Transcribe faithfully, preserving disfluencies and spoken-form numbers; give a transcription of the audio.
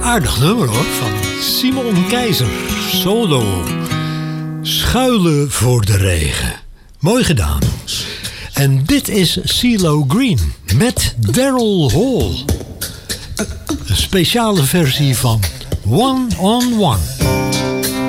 Aardig nummer hoor, van Simon Keizer, solo. Schuilen voor de regen. Mooi gedaan. En dit is CeeLo Green met Daryl Hall. Een speciale versie van One on One.